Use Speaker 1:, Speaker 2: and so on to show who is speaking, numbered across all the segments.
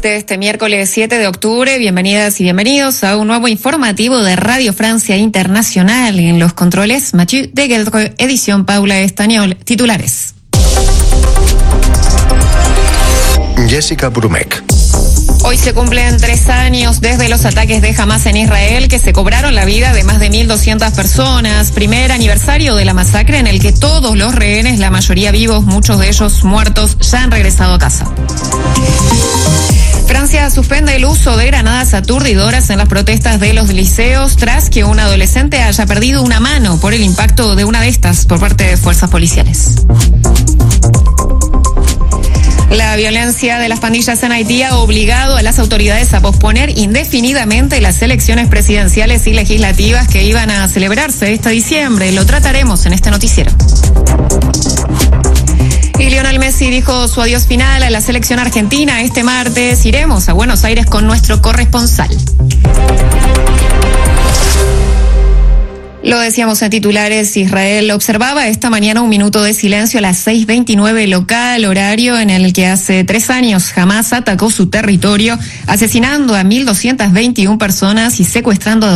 Speaker 1: de este miércoles 7 de octubre. Bienvenidas y bienvenidos a un nuevo informativo de Radio Francia Internacional. En los controles, Mathieu de Gueldre, edición Paula Estañol. Titulares.
Speaker 2: Jessica Brumek.
Speaker 1: Hoy se cumplen 3 años desde los ataques de Hamas en Israel, que se cobraron la vida de más de 1.200 personas. Primer aniversario de la masacre en el que todos los rehenes, la mayoría vivos, muchos de ellos muertos, ya han regresado a casa. Francia suspende el uso de granadas aturdidoras en las protestas de los liceos tras que un adolescente haya perdido una mano por el impacto de una de estas por parte de fuerzas policiales. La violencia de las pandillas en Haití ha obligado a las autoridades a posponer indefinidamente las elecciones presidenciales y legislativas que iban a celebrarse este diciembre. Lo trataremos en este noticiero. Y Lionel Messi dijo su adiós final a la selección argentina este martes. Iremos a Buenos Aires con nuestro corresponsal. Lo decíamos en titulares, Israel observaba esta mañana un minuto de silencio a las 6:29 local, horario en el que hace 3 años Hamas atacó su territorio, asesinando a 1.221 personas y secuestrando a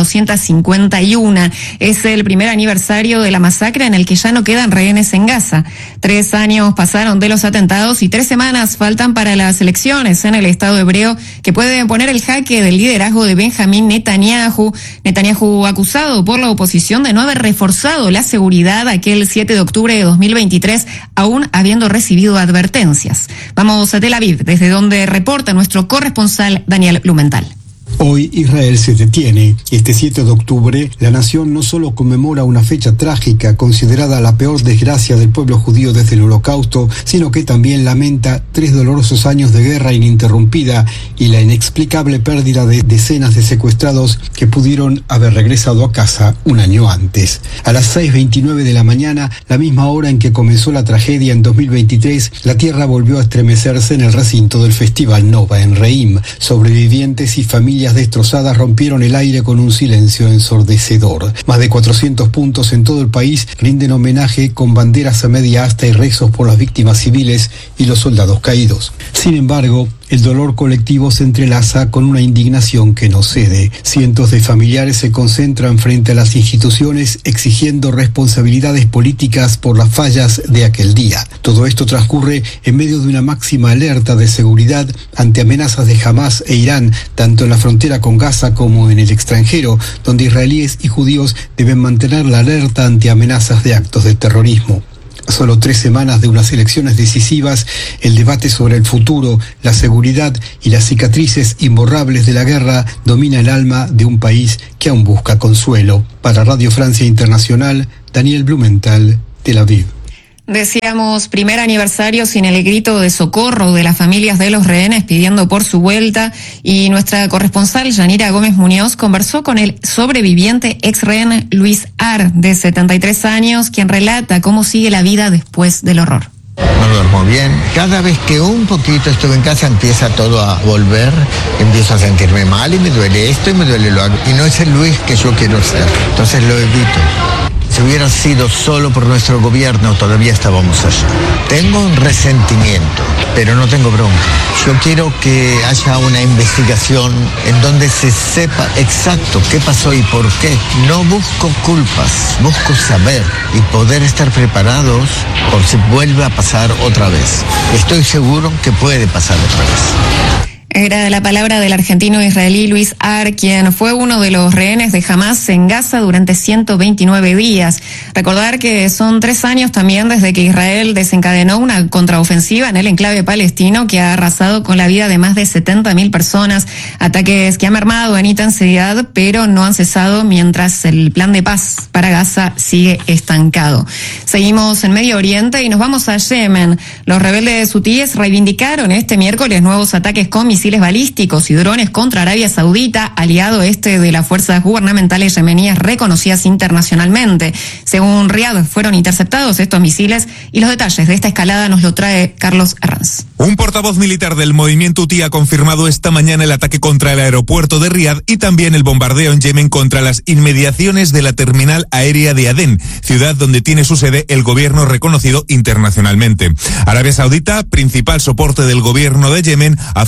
Speaker 1: 251. Es el primer aniversario de la masacre en el que ya no quedan rehenes en Gaza. 3 años pasaron de los atentados y 3 semanas faltan para las elecciones en el Estado hebreo que pueden poner el jaque del liderazgo de Benjamín Netanyahu. Netanyahu acusado por la oposición de no haber reforzado la seguridad aquel 7 de octubre de 2023, aún habiendo recibido advertencias. Vamos a Tel Aviv, desde donde reporta nuestro corresponsal Daniel Blumenthal.
Speaker 3: Hoy Israel se detiene. Este 7 de octubre, la nación no solo conmemora una fecha trágica considerada la peor desgracia del pueblo judío desde el Holocausto, sino que también lamenta 3 dolorosos años de guerra ininterrumpida y la inexplicable pérdida de decenas de secuestrados que pudieron haber regresado a casa un año antes. A las 6:29 de la mañana, la misma hora en que comenzó la tragedia en 2023, la tierra volvió a estremecerse en el recinto del Festival Nova en Reim. Sobrevivientes y familias destrozadas rompieron el aire con un silencio ensordecedor. Más de 400 puntos en todo el país rinden homenaje con banderas a media asta y rezos por las víctimas civiles y los soldados caídos. Sin embargo, el dolor colectivo se entrelaza con una indignación que no cede. Cientos de familiares se concentran frente a las instituciones exigiendo responsabilidades políticas por las fallas de aquel día. Todo esto transcurre en medio de una máxima alerta de seguridad ante amenazas de Hamas e Irán, tanto en la frontera con Gaza como en el extranjero, donde israelíes y judíos deben mantener la alerta ante amenazas de actos de terrorismo. Solo 3 semanas de unas elecciones decisivas, el debate sobre el futuro, la seguridad y las cicatrices imborrables de la guerra domina el alma de un país que aún busca consuelo. Para Radio Francia Internacional, Daniel Blumenthal, Tel Aviv.
Speaker 1: Decíamos, primer aniversario sin el grito de socorro de las familias de los rehenes pidiendo por su vuelta, y nuestra corresponsal Yanira Gómez Muñoz conversó con el sobreviviente ex rehén Luis Ar, de 73 años, quien relata cómo sigue la vida después del horror.
Speaker 4: No duermo bien. Cada vez que un poquito estuve en casa empieza todo a volver, empiezo a sentirme mal y me duele esto y me duele lo otro. Y no es el Luis que yo quiero ser, entonces lo evito. Si hubiera sido solo por nuestro gobierno, todavía estábamos allá. Tengo un resentimiento, pero no tengo bronca. Yo quiero que haya una investigación en donde se sepa exacto qué pasó y por qué. No busco culpas, busco saber y poder estar preparados por si vuelve a pasar otra vez. Estoy seguro que puede pasar otra vez.
Speaker 1: Era la palabra del argentino israelí Luis Ar, quien fue uno de los rehenes de Hamas en Gaza durante 129 días. Recordar que son 3 años también desde que Israel desencadenó una contraofensiva en el enclave palestino que ha arrasado con la vida de más de 70.000 personas. Ataques que han mermado en intensidad, pero no han cesado mientras el plan de paz para Gaza sigue estancado. Seguimos en Medio Oriente y nos vamos a Yemen. Los rebeldes hutíes reivindicaron este miércoles nuevos ataques con misiles balísticos y drones contra Arabia Saudita, aliado de las fuerzas gubernamentales yemeníes reconocidas internacionalmente. Según Riad, fueron interceptados estos misiles, y los detalles de esta escalada nos lo trae Carlos Herranz.
Speaker 5: Un portavoz militar del movimiento hutí ha confirmado esta mañana el ataque contra el aeropuerto de Riad y también el bombardeo en Yemen contra las inmediaciones de la terminal aérea de Adén, ciudad donde tiene su sede el gobierno reconocido internacionalmente. Arabia Saudita, principal soporte del gobierno de Yemen, afirmó que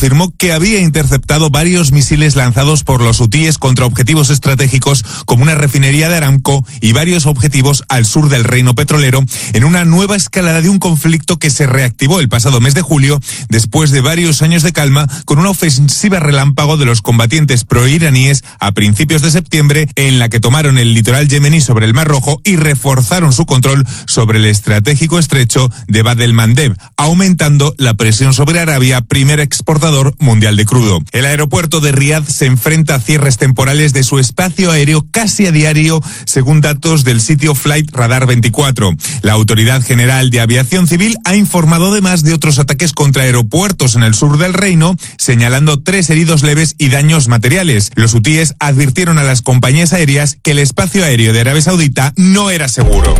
Speaker 5: que había interceptado varios misiles lanzados por los hutíes contra objetivos estratégicos como una refinería de Aramco y varios objetivos al sur del reino petrolero, en una nueva escalada de un conflicto que se reactivó el pasado mes de julio después de varios años de calma, con una ofensiva relámpago de los combatientes proiraníes a principios de septiembre, en la que tomaron el litoral yemení sobre el Mar Rojo y reforzaron su control sobre el estratégico estrecho de Bab el-Mandeb, aumentando la presión sobre Arabia, primer exportador mundial de crudo. El aeropuerto de Riad se enfrenta a cierres temporales de su espacio aéreo casi a diario, según datos del sitio Flight Radar 24. La Autoridad General de Aviación Civil ha informado además de otros ataques contra aeropuertos en el sur del reino, señalando 3 heridos leves y daños materiales. Los hutíes advirtieron a las compañías aéreas que el espacio aéreo de Arabia Saudita no era seguro.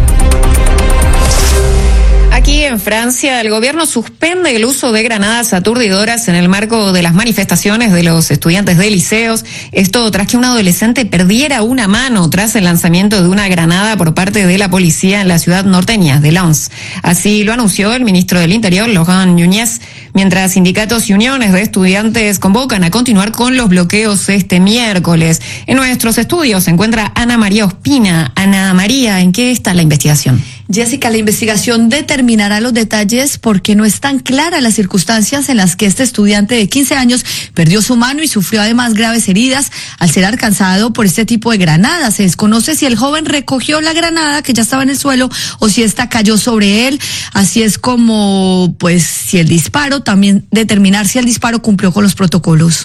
Speaker 1: Aquí en Francia, el gobierno suspende el uso de granadas aturdidoras en el marco de las manifestaciones de los estudiantes de liceos. Esto tras que un adolescente perdiera una mano tras el lanzamiento de una granada por parte de la policía en la ciudad norteña de Lens. Así lo anunció el ministro del Interior, Laurent Nunez, mientras sindicatos y uniones de estudiantes convocan a continuar con los bloqueos este miércoles. En nuestros estudios se encuentra Ana María Ospina. Ana María, ¿en qué está la investigación?
Speaker 6: Jessica, la investigación determinará los detalles porque no están claras las circunstancias en las que este estudiante de 15 años perdió su mano y sufrió además graves heridas al ser alcanzado por este tipo de granadas. Se desconoce si el joven recogió la granada que ya estaba en el suelo o si esta cayó sobre él. Así es como, pues, si el disparo, también determinar si el disparo cumplió con los protocolos.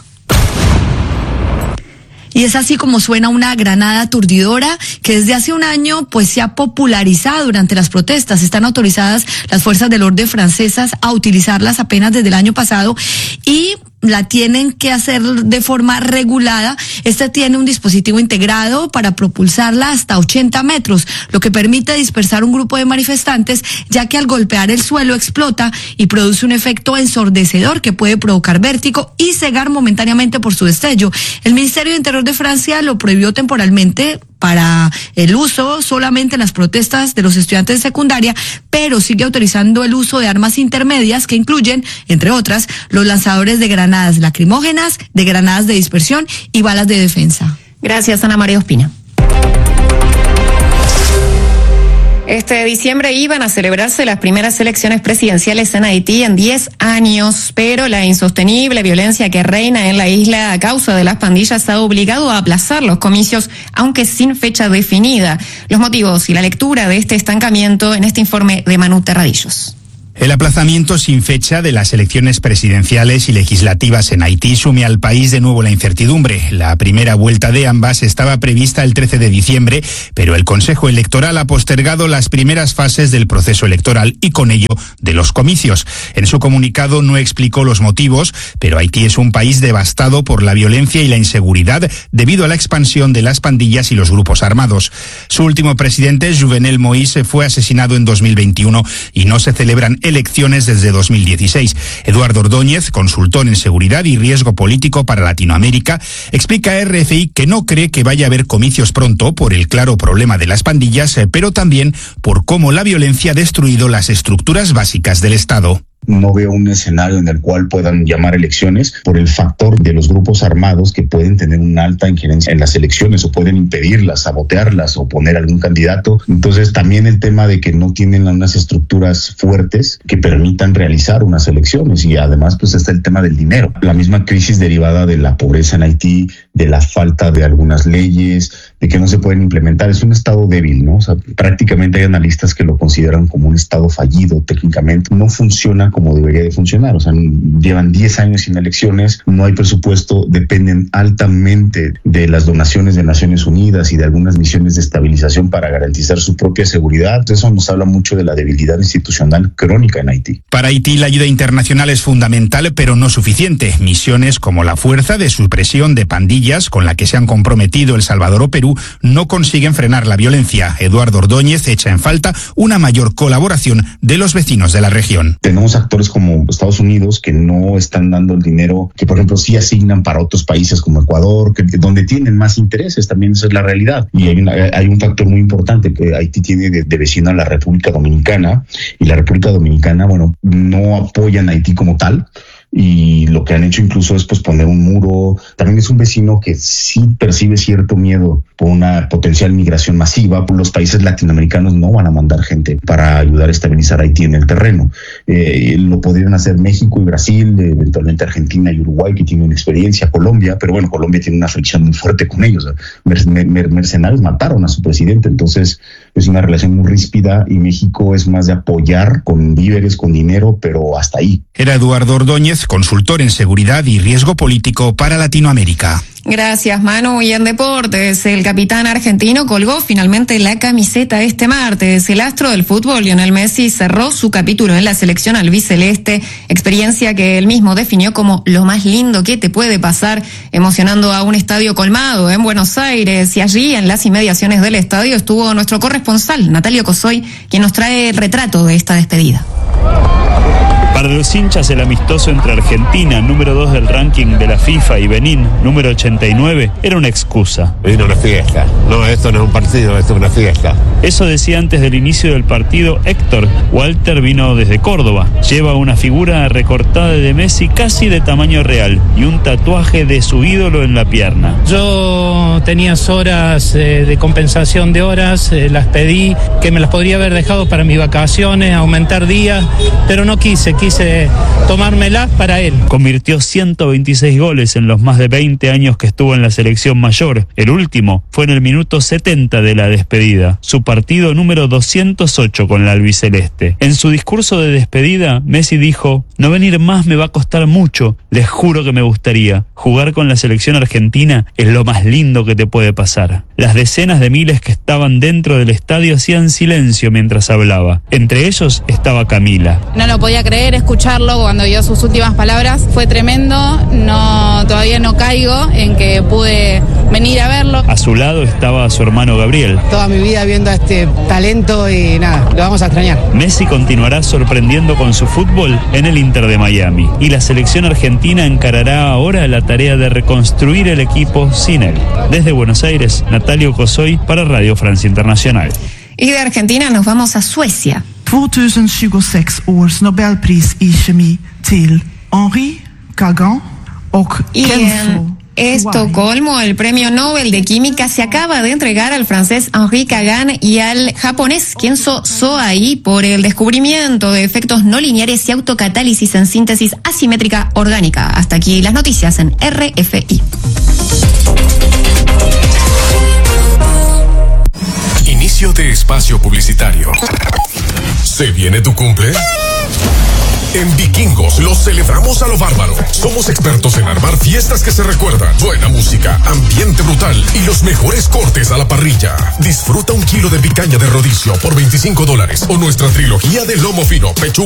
Speaker 6: Y es así como suena una granada aturdidora que desde hace un año pues se ha popularizado durante las protestas. Están autorizadas las fuerzas del orden francesas a utilizarlas apenas desde el año pasado y la tienen que hacer de forma regulada. Este tiene un dispositivo integrado para propulsarla hasta 80 metros, lo que permite dispersar un grupo de manifestantes, ya que al golpear el suelo explota y produce un efecto ensordecedor que puede provocar vértigo y cegar momentáneamente por su destello. El Ministerio de Interior de Francia lo prohibió temporalmente para el uso solamente en las protestas de los estudiantes de secundaria, pero sigue autorizando el uso de armas intermedias que incluyen, entre otras, los lanzadores de granadas lacrimógenas, de granadas de dispersión y balas de defensa.
Speaker 1: Gracias, Ana María Ospina. Este diciembre iban a celebrarse las primeras elecciones presidenciales en Haití en 10 años, pero la insostenible violencia que reina en la isla a causa de las pandillas ha obligado a aplazar los comicios, aunque sin fecha definida. Los motivos y la lectura de este estancamiento en este informe de Manu Terradillos.
Speaker 7: El aplazamiento sin fecha de las elecciones presidenciales y legislativas en Haití sume al país de nuevo la incertidumbre. La primera vuelta de ambas estaba prevista el 13 de diciembre, pero el Consejo Electoral ha postergado las primeras fases del proceso electoral y con ello de los comicios. En su comunicado no explicó los motivos, pero Haití es un país devastado por la violencia y la inseguridad debido a la expansión de las pandillas y los grupos armados. Su último presidente, Jovenel Moïse, fue asesinado en 2021 y no se celebran elecciones desde 2016. Eduardo Ordóñez, consultor en seguridad y riesgo político para Latinoamérica, explica a RFI que no cree que vaya a haber comicios pronto por el claro problema de las pandillas, pero también por cómo la violencia ha destruido las estructuras básicas del Estado.
Speaker 8: No veo un escenario en el cual puedan llamar elecciones por el factor de los grupos armados que pueden tener una alta injerencia en las elecciones o pueden impedirlas, sabotearlas o poner algún candidato. Entonces también el tema de que no tienen unas estructuras fuertes que permitan realizar unas elecciones y además pues está el tema del dinero. La misma crisis derivada de la pobreza en Haití, de la falta de algunas leyes, de que no se pueden implementar. Es un estado débil, ¿no? O sea, prácticamente hay analistas que lo consideran como un estado fallido técnicamente. No funciona como debería de funcionar. O sea, llevan 10 años sin elecciones, no hay presupuesto, dependen altamente de las donaciones de Naciones Unidas y de algunas misiones de estabilización para garantizar su propia seguridad. Eso nos habla mucho de la debilidad institucional crónica en Haití.
Speaker 7: Para Haití, la ayuda internacional es fundamental, pero no suficiente. Misiones como la Fuerza de Supresión de Pandillas, con la que se han comprometido El Salvador o Perú, no consiguen frenar la violencia. Eduardo Ordóñez echa en falta una mayor colaboración de los vecinos de la región.
Speaker 8: Tenemos actores como Estados Unidos que no están dando el dinero que, por ejemplo, sí asignan para otros países como Ecuador, donde tienen más intereses. También esa es la realidad. Y hay un factor muy importante que Haití tiene de vecino a la República Dominicana, y la República Dominicana, bueno, no apoyan a Haití como tal. y lo que han hecho incluso es pues poner un muro. También es un vecino que sí percibe cierto miedo por una potencial migración masiva. Los países latinoamericanos no van a mandar gente para ayudar a estabilizar Haití en el terreno. Lo podrían hacer México y Brasil, eventualmente Argentina y Uruguay, que tienen experiencia, Colombia, pero bueno, Colombia tiene una fricción muy fuerte con ellos. Mercenarios mataron a su presidente, entonces es una relación muy ríspida, y México es más de apoyar con víveres, con dinero, pero hasta ahí.
Speaker 7: Era Eduardo Ordóñez, consultor en seguridad y riesgo político para Latinoamérica.
Speaker 1: Gracias, Manu. Y en deportes, el capitán argentino colgó finalmente la camiseta este martes. El astro del fútbol, Lionel Messi, cerró su capítulo en la selección albiceleste, experiencia que él mismo definió como lo más lindo que te puede pasar, emocionando a un estadio colmado en Buenos Aires. Y allí, en las inmediaciones del estadio, estuvo nuestro corresponsal, Natalio Cosoy, quien nos trae el retrato de esta despedida.
Speaker 9: Para los hinchas, el amistoso entre Argentina, número 2 del ranking de la FIFA, y Benín, número 89, era una excusa.
Speaker 10: Vino una fiesta. No, esto no es un partido, esto es una fiesta.
Speaker 9: Eso decía antes del inicio del partido Héctor. Walter vino desde Córdoba. Lleva una figura recortada de Messi casi de tamaño real y un tatuaje de su ídolo en la pierna.
Speaker 11: Yo tenía horas de compensación de horas, las pedí, que me las podría haber dejado para mis vacaciones, aumentar días, pero no quise tomármelas para él.
Speaker 9: Convirtió 126 goles en los más de 20 años que estuvo en la selección mayor. El último fue en el minuto 70 de la despedida, su partido número 208 con la albiceleste. En su discurso de despedida, Messi dijo: no venir más me va a costar mucho, les juro que me gustaría. Jugar con la selección argentina es lo más lindo que te puede pasar. Las decenas de miles que estaban dentro del estadio hacían silencio mientras hablaba. Entre ellos estaba Camila.
Speaker 12: No lo podía creer escucharlo cuando dio sus últimas palabras. Fue tremendo. Todavía no caigo en que pude venir a verlo.
Speaker 9: A su lado estaba su hermano Gabriel.
Speaker 13: Toda mi vida viendo a este talento y nada, lo vamos a extrañar.
Speaker 9: Messi continuará sorprendiendo con su fútbol en el Inter de Miami. Y la selección argentina encarará ahora la tarea de reconstruir el equipo sin él. Desde Buenos Aires, Natalio Cosoy para Radio Francia Internacional.
Speaker 1: Y de Argentina nos vamos a Suecia.
Speaker 14: 2026 års Nobelpris i kemi till Henri Kagan och Kenzo.
Speaker 1: Estocolmo, el premio Nobel de Química se acaba de entregar al francés Henri Kagan y al japonés Kenzo Soai por el descubrimiento de efectos no lineares y autocatálisis en síntesis asimétrica orgánica. Hasta aquí las noticias en RFI.
Speaker 2: Inicio de espacio publicitario. ¿Se viene tu cumple? En Vikingos lo celebramos a lo bárbaro. Somos expertos en armar fiestas que se recuerdan. Buena música, ambiente brutal y los mejores cortes a la parrilla. Disfruta 1 kilo de picaña de rodicio por $25 o nuestra trilogía de lomo fino, pechuga